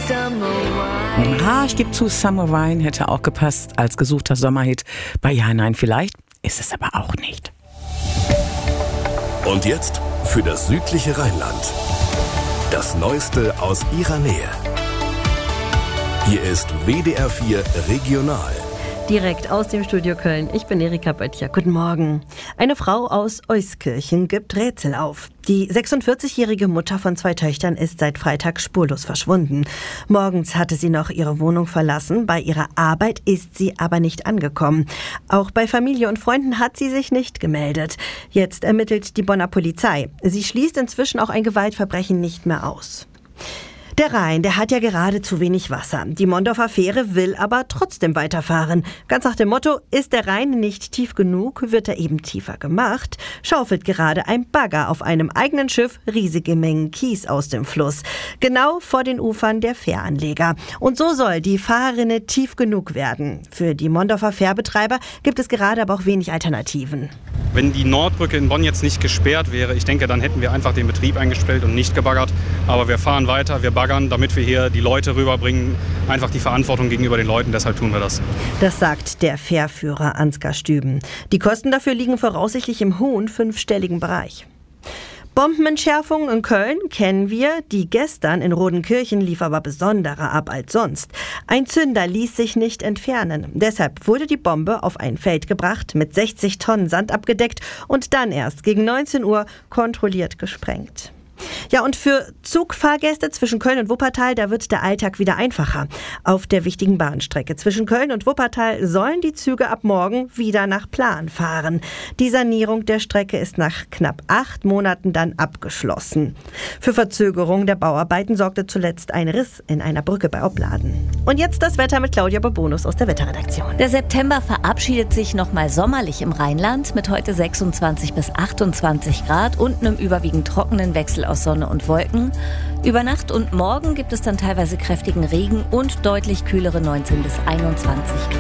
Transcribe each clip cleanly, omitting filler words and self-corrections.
Ich gebe zu, Summer Wine hätte auch gepasst als gesuchter Sommerhit. Bei Ja, Nein, vielleicht ist es aber auch nicht. Und jetzt für das südliche Rheinland. Das Neueste aus ihrer Nähe. Hier ist WDR 4 Regional. Direkt aus dem Studio Köln. Ich bin Erika Böttcher. Guten Morgen. Eine Frau aus Euskirchen gibt Rätsel auf. Die 46-jährige Mutter von 2 Töchtern ist seit Freitag spurlos verschwunden. Morgens hatte sie noch ihre Wohnung verlassen. Bei ihrer Arbeit ist sie aber nicht angekommen. Auch bei Familie und Freunden hat sie sich nicht gemeldet. Jetzt ermittelt die Bonner Polizei. Sie schließt inzwischen auch ein Gewaltverbrechen nicht mehr aus. Der Rhein, der hat ja gerade zu wenig Wasser. Die Mondorfer Fähre will aber trotzdem weiterfahren. Ganz nach dem Motto, ist der Rhein nicht tief genug, wird er eben tiefer gemacht. Schaufelt gerade ein Bagger auf einem eigenen Schiff riesige Mengen Kies aus dem Fluss. Genau vor den Ufern der Fähranleger. Und so soll die Fahrrinne tief genug werden. Für die Mondorfer Fährbetreiber gibt es gerade aber auch wenig Alternativen. Wenn die Nordbrücke in Bonn jetzt nicht gesperrt wäre, ich denke, dann hätten wir einfach den Betrieb eingestellt und nicht gebaggert. Aber wir fahren weiter, wir baggern, damit wir hier die Leute rüberbringen. Einfach die Verantwortung gegenüber den Leuten, deshalb tun wir das. Das sagt der Fährführer Ansgar Stüben. Die Kosten dafür liegen voraussichtlich im hohen 5-stelligen Bereich. Bombenentschärfungen in Köln kennen wir. Die gestern in Rodenkirchen lief aber besonderer ab als sonst. Ein Zünder ließ sich nicht entfernen. Deshalb wurde die Bombe auf ein Feld gebracht, mit 60 Tonnen Sand abgedeckt und dann erst gegen 19 Uhr kontrolliert gesprengt. Ja, und für Zugfahrgäste zwischen Köln und Wuppertal, da wird der Alltag wieder einfacher. Auf der wichtigen Bahnstrecke zwischen Köln und Wuppertal sollen die Züge ab morgen wieder nach Plan fahren. Die Sanierung der Strecke ist nach knapp 8 Monaten dann abgeschlossen. Für Verzögerung der Bauarbeiten sorgte zuletzt ein Riss in einer Brücke bei Opladen. Und jetzt das Wetter mit Claudia Bobonus aus der Wetterredaktion. Der September verabschiedet sich nochmal sommerlich im Rheinland mit heute 26 bis 28 Grad und einem überwiegend trockenen Wechsel aus Sonne und Wolken. Über Nacht und morgen gibt es dann teilweise kräftigen Regen und deutlich kühlere 19 bis 21 Grad.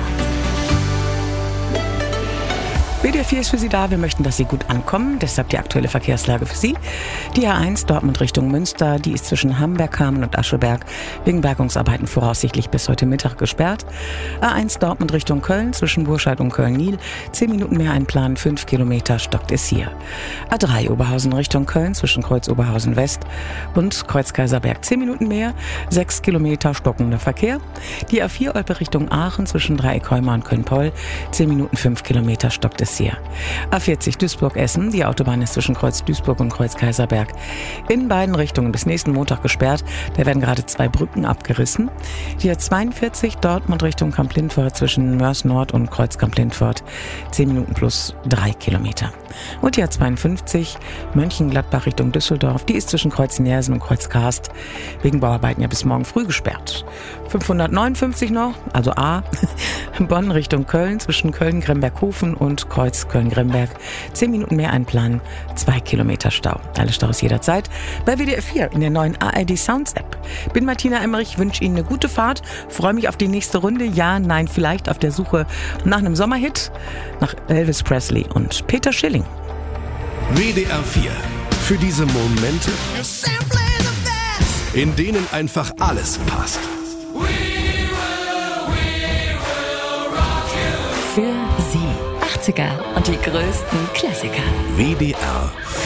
WDR 4 ist für Sie da. Wir möchten, dass Sie gut ankommen. Deshalb die aktuelle Verkehrslage für Sie. Die A1 Dortmund Richtung Münster, die ist zwischen Hamberg-Hameln und Ascheberg wegen Bergungsarbeiten voraussichtlich bis heute Mittag gesperrt. A1 Dortmund Richtung Köln zwischen Burscheid und Köln-Nil. 10 Minuten mehr einplanen, 5 Kilometer stockt es hier. A3 Oberhausen Richtung Köln zwischen Kreuz Oberhausen West und Kreuz Kaiserberg. 10 Minuten mehr, 6 Kilometer stockender Verkehr. Die A4 Olpe Richtung Aachen zwischen Dreieck-Heuma und Köln-Poll. 10 Minuten, 5 Kilometer stockt es hier. A40 Duisburg-Essen, die Autobahn ist zwischen Kreuz Duisburg und Kreuz Kaiserberg in beiden Richtungen bis nächsten Montag gesperrt. Da werden gerade 2 Brücken abgerissen. Die A42 Dortmund Richtung Kamp-Lindfort zwischen Mörs Nord und Kreuz Kamp-Lindfort 10 Minuten plus 3 Kilometer. Und die A52 Mönchengladbach Richtung Düsseldorf, die ist zwischen Kreuz Nersen und Kreuz Karst wegen Bauarbeiten ja bis morgen früh gesperrt. 559 noch, also A, Bonn Richtung Köln zwischen Köln-Gremberghofen und Kreuz Köln-Gremberg. 10 Minuten mehr einplanen, 2 Kilometer Stau. Alle Staus jederzeit bei WDR 4 in der neuen ARD Sounds App. Bin Martina Emmerich, wünsche Ihnen eine gute Fahrt, freue mich auf die nächste Runde. Ja, nein, vielleicht auf der Suche nach einem Sommerhit, nach Elvis Presley und Peter Schilling. WDR 4. Für diese Momente, in denen einfach alles passt. Für Sie 80er und die größten Klassiker. WDR 4.